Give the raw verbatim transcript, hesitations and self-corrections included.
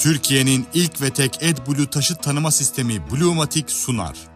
Türkiye'nin ilk ve tek AdBlue taşıt tanıma sistemi Bluematic sunar.